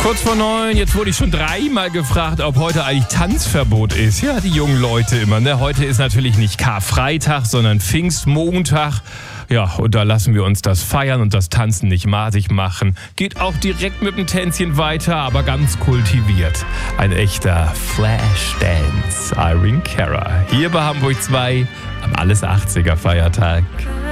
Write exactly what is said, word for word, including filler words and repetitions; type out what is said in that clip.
Kurz vor neun, jetzt wurde ich schon dreimal gefragt, ob heute eigentlich Tanzverbot ist. Ja, die jungen Leute immer, ne? Heute ist natürlich nicht Karfreitag, sondern Pfingstmontag. Ja, und da lassen wir uns das Feiern und das Tanzen nicht madig machen. Geht auch direkt mit dem Tänzchen weiter, aber ganz kultiviert. Ein echter Flashdance. Irene Cara. Hier bei Hamburg zwei am Alles achtziger Feiertag.